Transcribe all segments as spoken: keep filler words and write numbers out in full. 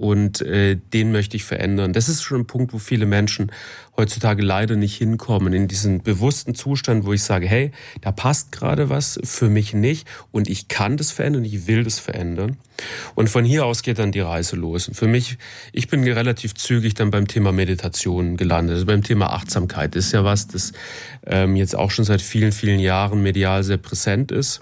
und äh, den möchte ich verändern. Das ist schon ein Punkt, wo viele Menschen heutzutage leider nicht hinkommen, in diesen bewussten Zustand, wo ich sage, hey, da passt gerade was, für mich nicht und ich kann das verändern, ich will das verändern. Und von hier aus geht dann die Reise los. Und für mich, ich bin relativ zügig dann beim Thema Meditation gelandet, also beim Thema Achtsamkeit. Das ist ja was, das ähm, jetzt auch schon seit vielen, vielen Jahren medial sehr präsent ist.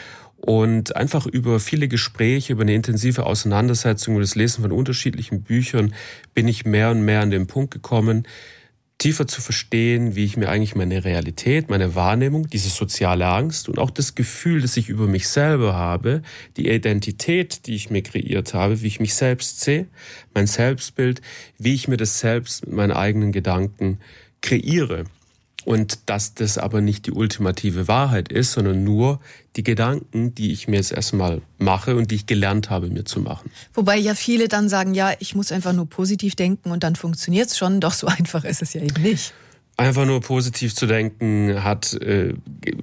Und einfach über viele Gespräche, über eine intensive Auseinandersetzung, über das Lesen von unterschiedlichen Büchern bin ich mehr und mehr an den Punkt gekommen, tiefer zu verstehen, wie ich mir eigentlich meine Realität, meine Wahrnehmung, diese soziale Angst und auch das Gefühl, das ich über mich selber habe, die Identität, die ich mir kreiert habe, wie ich mich selbst sehe, mein Selbstbild, wie ich mir das selbst mit meinen eigenen Gedanken kreiere. Und dass das aber nicht die ultimative Wahrheit ist, sondern nur die Gedanken, die ich mir jetzt erstmal mache und die ich gelernt habe, mir zu machen. Wobei ja viele dann sagen, ja, ich muss einfach nur positiv denken und dann funktioniert's schon. Doch so einfach ist es ja eben nicht. Einfach nur positiv zu denken hat, äh,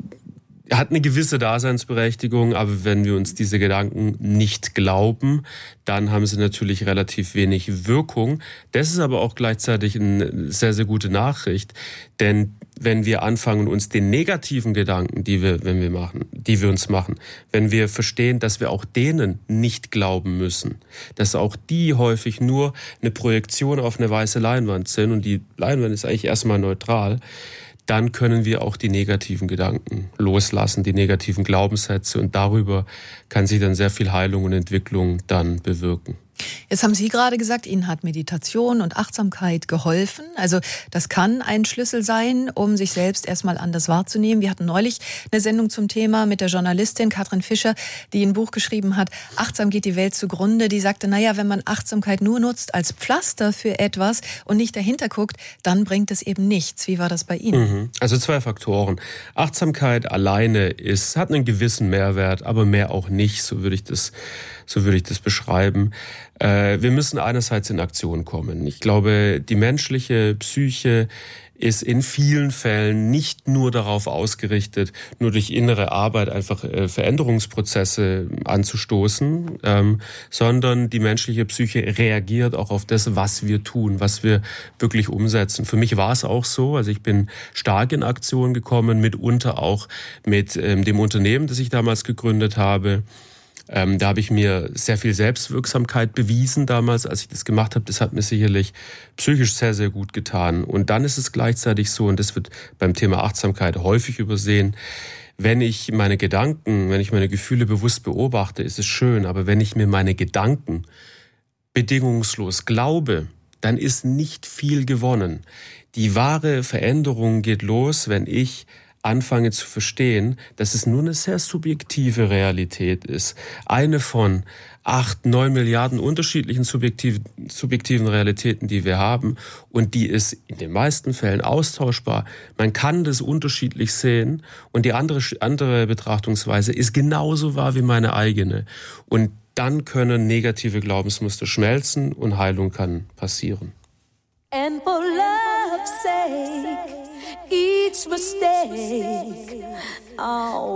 hat eine gewisse Daseinsberechtigung, aber wenn wir uns diese Gedanken nicht glauben, dann haben sie natürlich relativ wenig Wirkung. Das ist aber auch gleichzeitig eine sehr, sehr gute Nachricht, denn wenn wir anfangen, uns den negativen Gedanken, die wir, wenn wir machen, die wir uns machen, wenn wir verstehen, dass wir auch denen nicht glauben müssen, dass auch die häufig nur eine Projektion auf eine weiße Leinwand sind und die Leinwand ist eigentlich erstmal neutral, dann können wir auch die negativen Gedanken loslassen, die negativen Glaubenssätze und darüber kann sich dann sehr viel Heilung und Entwicklung dann bewirken. Jetzt haben Sie gerade gesagt, Ihnen hat Meditation und Achtsamkeit geholfen. Also das kann ein Schlüssel sein, um sich selbst erstmal anders wahrzunehmen. Wir hatten neulich eine Sendung zum Thema mit der Journalistin Katrin Fischer, die ein Buch geschrieben hat, Achtsam geht die Welt zugrunde. Die sagte, naja, wenn man Achtsamkeit nur nutzt als Pflaster für etwas und nicht dahinter guckt, dann bringt es eben nichts. Wie war das bei Ihnen? Also zwei Faktoren. Achtsamkeit alleine ist, hat einen gewissen Mehrwert, aber mehr auch nicht, so würde ich das, so würde ich das beschreiben. Wir müssen einerseits in Aktion kommen. Ich glaube, die menschliche Psyche ist in vielen Fällen nicht nur darauf ausgerichtet, nur durch innere Arbeit einfach Veränderungsprozesse anzustoßen, ähm, sondern die menschliche Psyche reagiert auch auf das, was wir tun, was wir wirklich umsetzen. Für mich war es auch so, also ich bin stark in Aktion gekommen, mitunter auch mit ähm, dem Unternehmen, das ich damals gegründet habe. Ähm, da habe ich mir sehr viel Selbstwirksamkeit bewiesen damals, als ich das gemacht habe. Das hat mir sicherlich psychisch sehr, sehr gut getan. Und dann ist es gleichzeitig so, und das wird beim Thema Achtsamkeit häufig übersehen, wenn ich meine Gedanken, wenn ich meine Gefühle bewusst beobachte, ist es schön. Aber wenn ich mir meine Gedanken bedingungslos glaube, dann ist nicht viel gewonnen. Die wahre Veränderung geht los, wenn ich anfange zu verstehen, dass es nur eine sehr subjektive Realität ist. Eine von acht, neun Milliarden unterschiedlichen subjektiven, subjektiven Realitäten, die wir haben. Und die ist in den meisten Fällen austauschbar. Man kann das unterschiedlich sehen. Und die andere, andere Betrachtungsweise ist genauso wahr wie meine eigene. Und dann können negative Glaubensmuster schmelzen und Heilung kann passieren. And for love's sake, each mistake, oh.